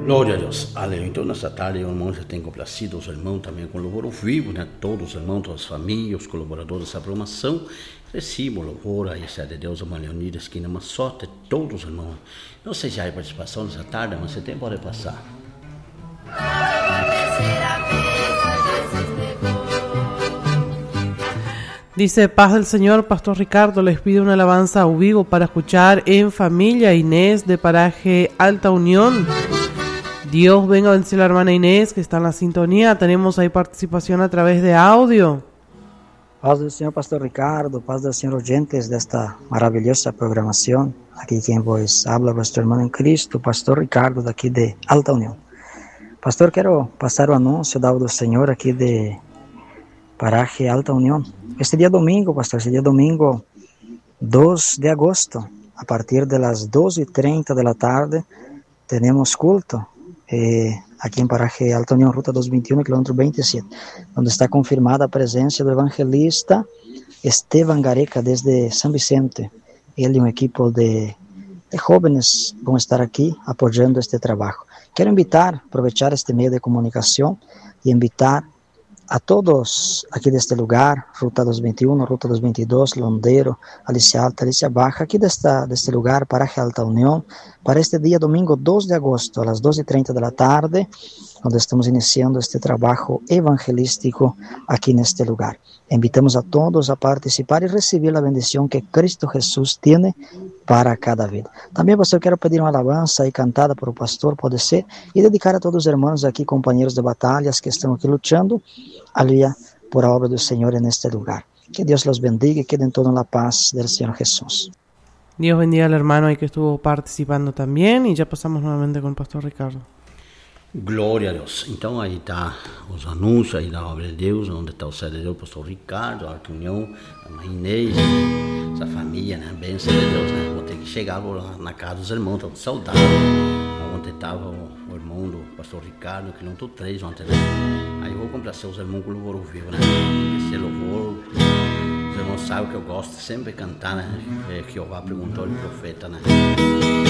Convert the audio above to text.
Glória a Deus. Aleluia. Então, nessa tarde, o irmão já tem complacido os irmãos também com louvor ao vivo, né? Todos os irmãos, todas as famílias, os colaboradores dessa programação. Recebam louvor aí, Senhor de Deus, a Maria Unida, esquina, uma sorte, todos os irmãos. Não sei se há participação nessa tarde, mas você tem, pode passar. Dice, paz del Señor, Pastor Ricardo, les pido una alabanza a vivo para escuchar en familia. Inés de Paraje Alta Unión. Dios venga a bendecir a la hermana Inés que está en la sintonía. Tenemos ahí participación a través de audio. Paz del Señor, Pastor Ricardo, paz del Señor, oyentes de esta maravillosa programación. Aquí quien vos habla, vuestro hermano en Cristo, Pastor Ricardo, de aquí de Alta Unión. Pastor, quiero pasar o anúncio dado do Senhor aqui de Paraje Alta Unión. Este día domingo, pastor, este día domingo 2 de agosto, a partir de las 2:30 de la tarde, tenemos culto aquí en Paraje Alta Unión, ruta 221, kilómetro 27, donde está confirmada a presencia del evangelista Esteban Gareca desde San Vicente. Él y un equipo de jóvenes van a estar aquí apoyando este trabajo. Quiero aprovechar este medio de comunicación y invitar a todos aquí de este lugar, Ruta 221, Ruta 222, Londero, Alicia Alta, Alicia Baja, aquí de este lugar, Paraje Alta Unión, para este día domingo 2 de agosto a las 2:30 de la tarde, donde estamos iniciando este trabajo evangelístico aquí en este lugar. Invitamos a todos a participar y recibir la bendición que Cristo Jesús tiene para cada vida. También, pastor, quiero pedir una alabanza y cantada por el pastor, puede ser, y dedicar a todos los hermanos aquí, compañeros de batallas que están aquí luchando, aleluya, por la obra del Señor en este lugar. Que Dios los bendiga y queden todos en la paz del Señor Jesús. Dios bendiga al hermano ahí que estuvo participando también, y ya pasamos nuevamente con el pastor Ricardo. Glória a Deus. Então aí está os anúncios aí da obra de Deus, onde está o Senhor de Deus, o pastor Ricardo, a Alta União, a mãe Inês, essa família, né? Bênção de Deus, né? Vou ter que chegar na casa dos irmãos, estou com saudade. Ontem estava o irmão do pastor Ricardo, quilômetro 3 ontem, né? Aí eu vou complacer os irmãos com o louvor ao vivo, né? Esse louvor, os irmãos sabem que eu gosto sempre de cantar, né? Jeová perguntou ao profeta, né?